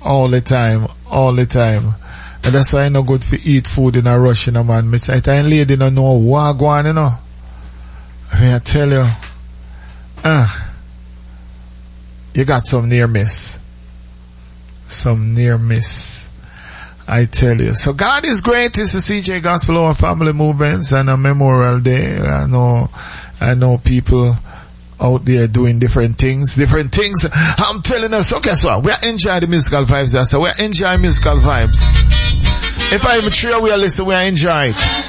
all the time. And that's why I no good to eat food in a rush, you know, man. Me say, I lady don't know what go on, you know. I tell you, you got some near miss. I tell you. So God is great. It's the CJ Gospel Hour Family Movements and a Memorial Day. I know people out there doing different things. I'm telling us, so guess what? We are enjoying the musical vibes. So we're enjoying musical vibes. If I'm mature, we are listening, we are enjoying it.